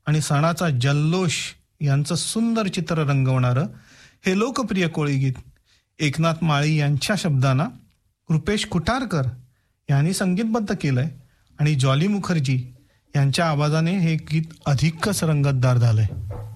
आणि सणाचा जल्लोष यांचं सुंदर चित्र रंगवणारं हे लोकप्रिय कोळी गीत एकनाथ माळी यांच्या शब्दांना कृपेश कुठारकर यांनी संगीतबद्ध केलंय आणि जॉली मुखर्जी यांच्या आवाजाने हे गीत अधिकच रंगतदार झालंय.